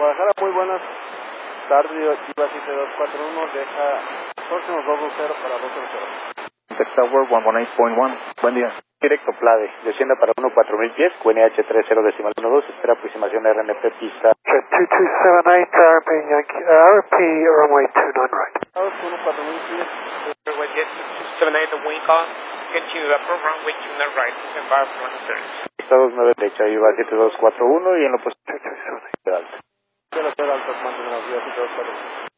Guadalajara, muy buenas tardes, Iba 7241, deja próximos 220 para 200. Tex Tower 118.1, buen día. Directo Plade, descienda para 14000 pies, QNH 30.12, espera aproximación RNP pista. 2278 RP Yankee, RP runway 29 right. 14000 pies. Runway 278 the wind call, continue upper runway 29 right, environment 130. Estados 9 derecha, IVA 7241 y en lo positivo. De la alta, mantener la 7241.